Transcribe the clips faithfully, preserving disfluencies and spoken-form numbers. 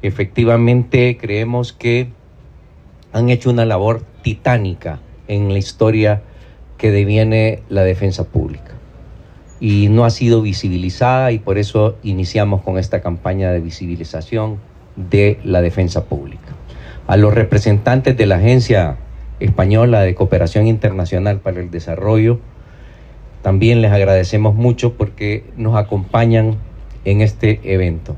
Efectivamente, creemos que han hecho una labor titánica en la historia que deviene la defensa pública y no ha sido visibilizada, y por eso iniciamos con esta campaña de visibilización de la defensa pública. A los representantes de la Agencia Española de Cooperación Internacional para el Desarrollo también les agradecemos mucho porque nos acompañan en este evento.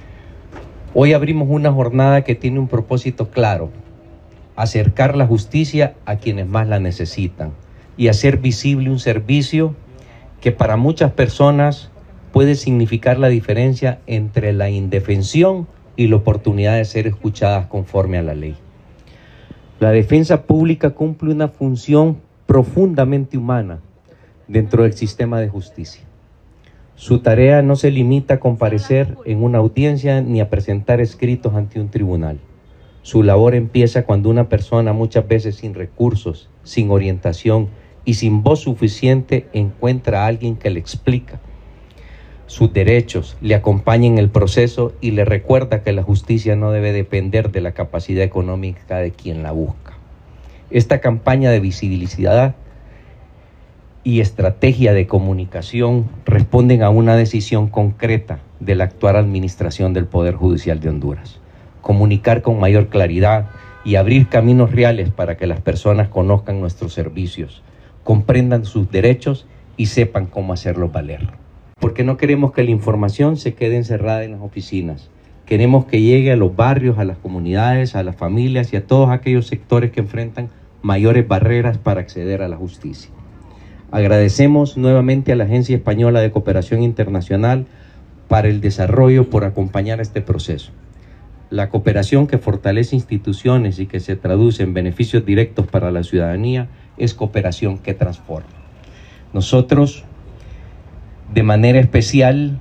Hoy abrimos una jornada que tiene un propósito claro: acercar la justicia a quienes más la necesitan y hacer visible un servicio que para muchas personas puede significar la diferencia entre la indefensión y la oportunidad de ser escuchadas conforme a la ley. La defensa pública cumple una función profundamente humana dentro del sistema de justicia. Su tarea no se limita a comparecer en una audiencia ni a presentar escritos ante un tribunal. Su labor empieza cuando una persona, muchas veces sin recursos, sin orientación y sin voz suficiente, encuentra a alguien que le explica sus derechos, le acompaña en el proceso y le recuerda que la justicia no debe depender de la capacidad económica de quien la busca. Esta campaña de visibilidad y estrategia de comunicación responden a una decisión concreta de la actual administración del Poder Judicial de Honduras: comunicar con mayor claridad y abrir caminos reales para que las personas conozcan nuestros servicios, comprendan sus derechos y sepan cómo hacerlos valer. Porque no queremos que la información se quede encerrada en las oficinas. Queremos que llegue a los barrios, a las comunidades, a las familias y a todos aquellos sectores que enfrentan mayores barreras para acceder a la justicia. Agradecemos nuevamente a la Agencia Española de Cooperación Internacional para el Desarrollo por acompañar este proceso. La cooperación que fortalece instituciones y que se traduce en beneficios directos para la ciudadanía es cooperación que transforma. Nosotros, de manera especial,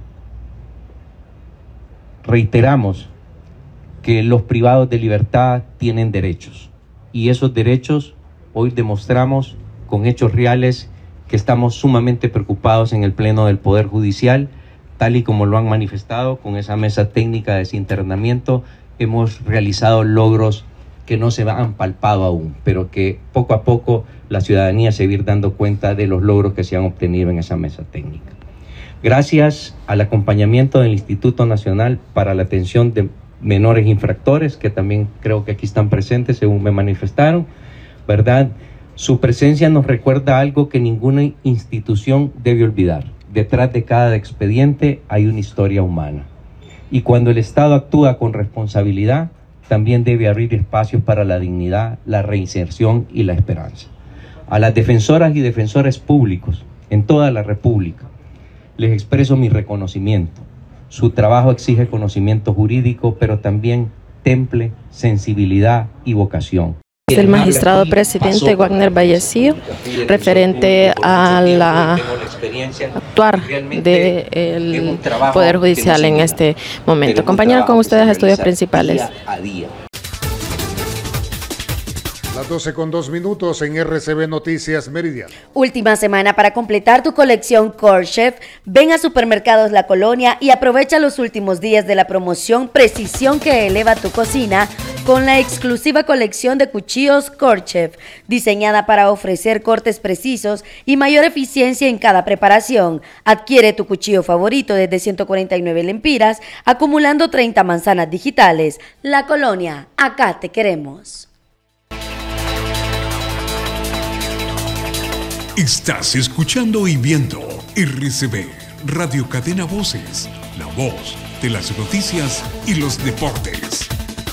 reiteramos que los privados de libertad tienen derechos, y esos derechos hoy demostramos con hechos reales que estamos sumamente preocupados en el Pleno del Poder Judicial, tal y como lo han manifestado con esa mesa técnica de desinternamiento. Hemos realizado logros que no se han palpado aún, pero que poco a poco la ciudadanía se va a ir dando cuenta de los logros que se han obtenido en esa mesa técnica. Gracias al acompañamiento del Instituto Nacional para la Atención de Menores Infractores, que también creo que aquí están presentes según me manifestaron, ¿verdad? Su presencia nos recuerda algo que ninguna institución debe olvidar: detrás de cada expediente hay una historia humana. Y cuando el Estado actúa con responsabilidad, también debe abrir espacios para la dignidad, la reinserción y la esperanza. A las defensoras y defensores públicos en toda la República les expreso mi reconocimiento. Su trabajo exige conocimiento jurídico, pero también temple, sensibilidad y vocación. El magistrado presidente Wagner Vallecillo, referente a la actuar del Poder Judicial en este momento. Compañero, con ustedes estudios principales. Las doce con dos minutos en R C B Noticias Meridiano. Última semana para completar tu colección Core Chef. Ven a Supermercados La Colonia y aprovecha los últimos días de la promoción Precisión que eleva tu cocina con la exclusiva colección de cuchillos Core Chef, diseñada para ofrecer cortes precisos y mayor eficiencia en cada preparación. Adquiere tu cuchillo favorito desde ciento cuarenta y nueve lempiras, acumulando treinta manzanas digitales. La Colonia, acá te queremos. Estás escuchando y viendo R C B, Radio Cadena Voces, la voz de las noticias y los deportes.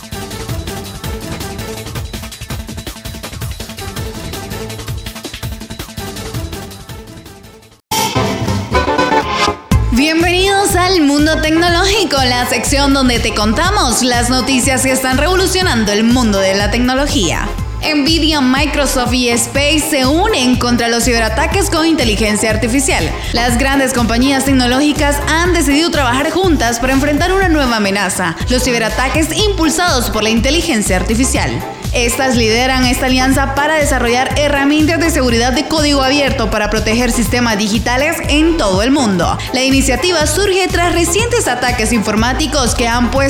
Bienvenidos al Mundo Tecnológico, la sección donde te contamos las noticias que están revolucionando el mundo de la tecnología. Nvidia, Microsoft y Space se unen contra los ciberataques con inteligencia artificial. Las grandes compañías tecnológicas han decidido trabajar juntas para enfrentar una nueva amenaza: los ciberataques impulsados por la inteligencia artificial. Estas lideran esta alianza para desarrollar herramientas de seguridad de código abierto para proteger sistemas digitales en todo el mundo. La iniciativa surge tras recientes ataques informáticos que han puesto